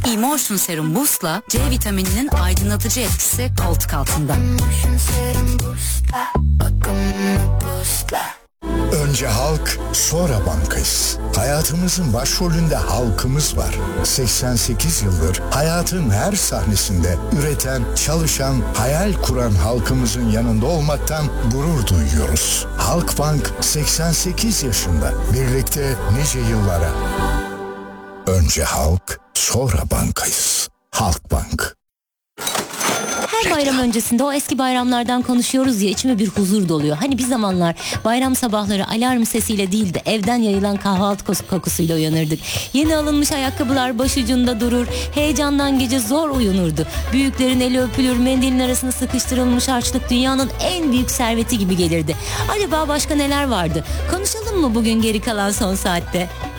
Emotion Serum Boost'la C vitamininin aydınlatıcı etkisi koltuk altında. Önce halk, sonra bankayız. Hayatımızın başrolünde halkımız var. 88 yıldır hayatın her sahnesinde üreten, çalışan, hayal kuran halkımızın yanında olmaktan gurur duyuyoruz. Halkbank 88 yaşında. Birlikte nice yıllara. Önce halk, sonra bankayız. Halkbank. Her bayram öncesinde o eski bayramlardan konuşuyoruz ya, içime bir huzur doluyor. Hani bir zamanlar bayram sabahları alarm sesiyle değil de evden yayılan kahvaltı kokusuyla uyanırdık. Yeni alınmış ayakkabılar başucunda durur, heyecandan gece zor uyunurdu. Büyüklerin eli öpülür, mendilin arasına sıkıştırılmış harçlık dünyanın en büyük serveti gibi gelirdi. Acaba başka neler vardı? Konuşalım mı bugün geri kalan son saatte?